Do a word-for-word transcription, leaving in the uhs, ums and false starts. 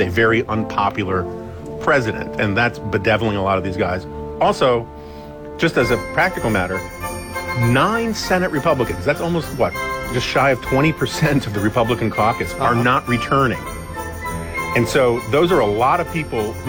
a very unpopular president, and that's bedeviling a lot of these guys. Also, just as a practical matter, nine Senate Republicans, that's almost, what, just shy of twenty percent of the Republican caucus, are Uh-huh. not returning. And so those are a lot of people who